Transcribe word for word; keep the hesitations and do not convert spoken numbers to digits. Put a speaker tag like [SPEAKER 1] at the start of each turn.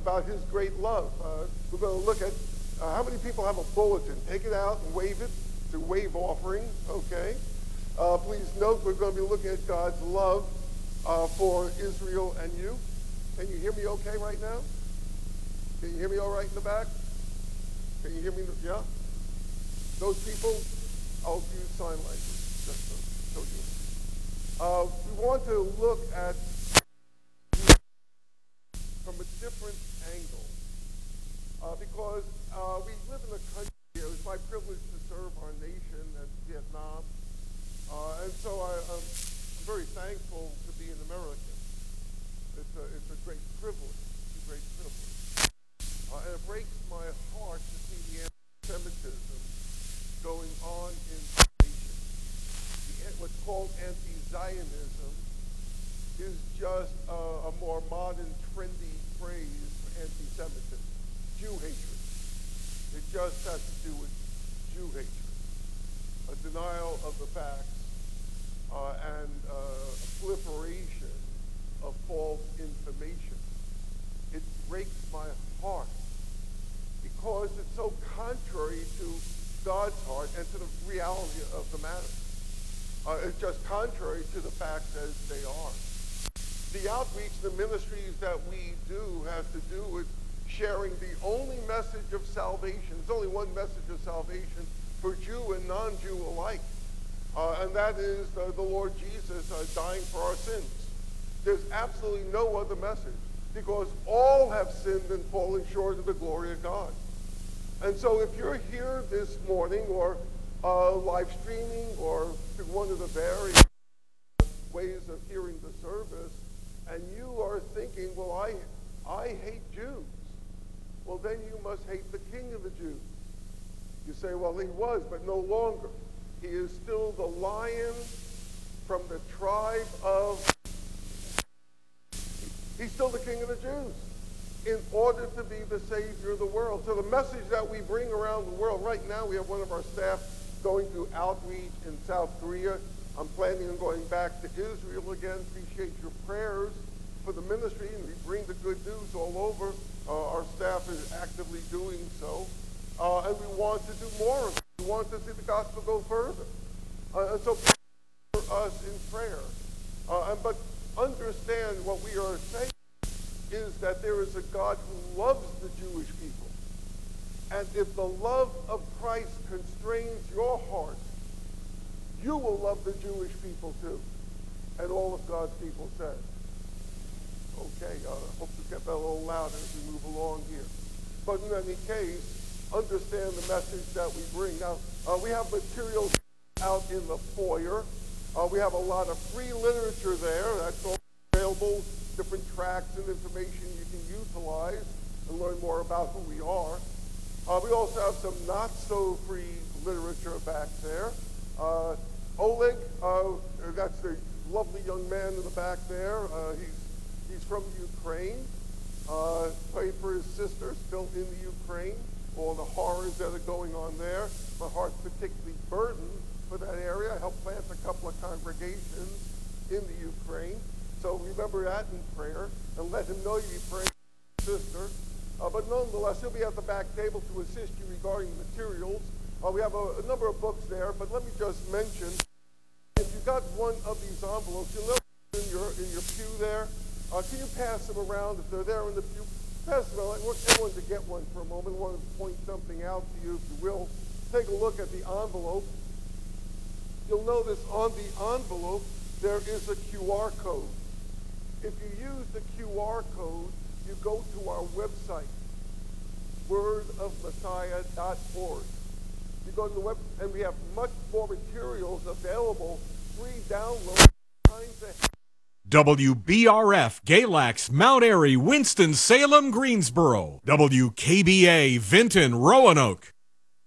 [SPEAKER 1] about his great love. Uh, we're going to look at uh, how many people have a bulletin. Take it out and wave it. It's a wave offering, okay? Uh, please note we're going to be looking at God's love uh, for Israel and you. Can you hear me okay right now? Can you hear me all right in the back? Can you hear me? Yeah? Those people, I'll use sign language just to show you. Uh, we want to look at from a different angle uh, because uh, we live in a country. It was my privilege to serve our nation at Vietnam, uh, and so I, I'm very thankful to be an American. It's a, it's a great privilege. It's a great privilege. Uh, and it breaks my heart to see the anti-Semitism going on in the nation. The, what's called anti-Zionism is just a, a more modern, trendy phrase for anti-Semitism. Jew hatred. It just has to do with Jew hatred. A denial of the facts uh, and uh, a proliferation of false information. It breaks my heart because it's so contrary to God's heart and to the reality of the matter. Uh, it's just contrary to the facts as they are. The outreach, the ministries that we do have to do with sharing the only message of salvation. There's only one message of salvation for Jew and non-Jew alike, uh, and that is uh, the Lord Jesus uh, dying for our sins. There's absolutely no other message because all have sinned and fallen short of the glory of God. And so if you're here this morning or uh, live streaming or through one of the various ways of hearing the service, and you are thinking, well, I, I hate Jews, well, then you must hate the King of the Jews. You say, well, he was, but no longer. He is still the Lion from the tribe of... He's still the King of the Jews in order to be the Savior of the world. So the message that we bring around the world, right now we have one of our staff going through outreach in South Korea. I'm planning on going back to Israel again. Appreciate your prayers for the ministry, and we bring the good news all over. Uh, our staff is actively doing so. Uh, and we want to do more of it. We want to see the gospel go further. Uh, and so pray for us in prayer. Uh, and, but understand what we are saying is that there is a God who loves the Jewish people. And if the love of Christ constrains your heart, you will love the Jewish people too. And all of God's people said. Okay, I uh, hope to get that a little louder as we move along here. But in any case, understand the message that we bring. Now, uh, we have materials out in the foyer. Uh, we have a lot of free literature there. That's all available, different tracts and information you can utilize and learn more about who we are. Uh, we also have some not-so-free literature back there. Uh, Oleg, uh, that's the lovely young man in the back there. Uh, he's, he's from Ukraine. Uh, prayed for his sister, still in the Ukraine. All the horrors that are going on there. My heart's particularly burdened for that area. I helped plant a couple of congregations in the Ukraine. So remember that in prayer and let him know you pray for his sister. Uh, but nonetheless, he'll be at the back table to assist you regarding materials. Uh, we have a, a number of books there, but let me just mention, if you got one of these envelopes, you'll know in your, in your pew there. Uh, can you pass them around if they're there in the pew? Pass them around. I want everyone to get one for a moment. I want to point something out to you, if you will. Take a look at the envelope. You'll notice on the envelope there is a Q R code. If you use the Q R code, you go to our website, word of messiah dot org. You go to the web, and we have much more materials available, free download.
[SPEAKER 2] W B R F, Galax, Mount Airy, Winston-Salem, Greensboro. W K B A, Vinton, Roanoke.